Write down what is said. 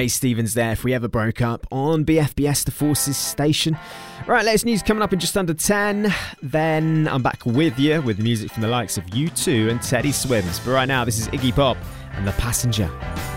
Ray Stevens there, If We Ever Broke Up, on BFBS, the Forces station. Right, latest news coming up in just under 10. Then I'm back with you with music from the likes of U2 and Teddy Swims. But right now, this is Iggy Pop and The Passenger.